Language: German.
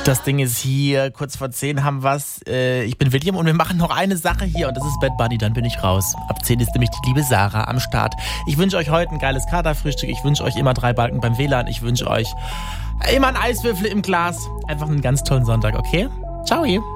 Das Ding ist hier, kurz vor 10 haben wir's. Ich bin William und wir machen noch eine Sache hier und das ist Bad Bunny, dann bin ich raus. Ab 10 ist nämlich die liebe Sarah am Start. Ich wünsche euch heute ein geiles Katerfrühstück. Ich wünsche euch immer 3 Balken beim WLAN. Ich wünsche euch immer einen Eiswürfel im Glas. Einfach einen ganz tollen Sonntag, okay? Ciao.